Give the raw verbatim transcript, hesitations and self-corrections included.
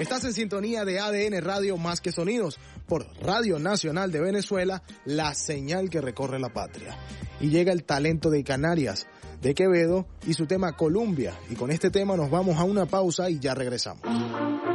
Estás en sintonía de A D N Radio Más que Sonidos por Radio Nacional de Venezuela, la señal que recorre la patria. Y llega el talento de Canarias, de Quevedo y su tema Columbia. Y con este tema nos vamos a una pausa y ya regresamos.